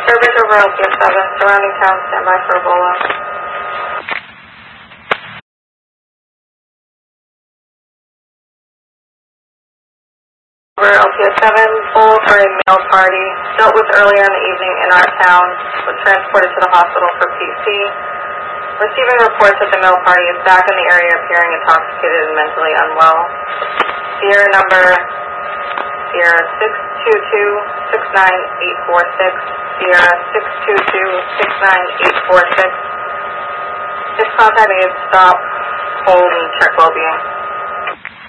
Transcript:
Service over LPS 7, surrounding town, standby for Ebola. Over LPS 7, full for a mail party, dealt with earlier in the evening in our town, was transported to the hospital for PC. Receiving reports that the mail party is back in the area appearing intoxicated and mentally unwell. Sierra number Sierra 622-69846, Sierra 622-69846. If contact needs, stop, hold, and check well-being.